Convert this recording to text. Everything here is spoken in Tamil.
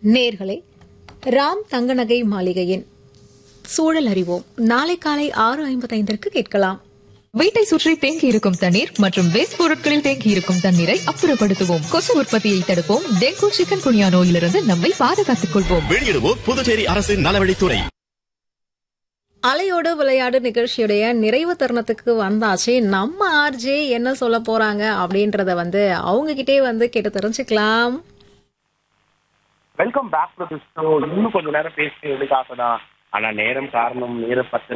நேர்களே, ராம் தங்கநகை மாளிகையின் சூழல் அறிவோம் நாளை காலை 6:55 கேட்கலாம். வீட்டை சுற்றி தேங்கி இருக்கும் தண்ணீர் மற்றும் வேஸ்ட் பொருட்களில் தேங்கி இருக்கும் தண்ணீரை அப்புறப்படுத்துவோம். கொசு உற்பத்தியை தடுப்போம். டெங்கு, சிக்கன் குனியா நோயிலிருந்து நம்மை பாதுகாத்துக் கொள்வோம். வெளியிடுவோம் புதுச்சேரி அரசின் நலவழித்துறை. அலையோடு விளையாடு நிகழ்ச்சியுடைய நிறைவு தருணத்துக்கு வந்தாச்சு. நம்ம ஆர்ஜே என்ன சொல்ல போறாங்க அப்படின்றத அவங்க கிட்டே கேட்டு தெரிஞ்சுக்கலாம். Welcome back to the show. இன்னும் கொஞ்ச நேரம் பேசி எதுக்காக தான், ஆனா நேரம் காரணம் நேரம் 10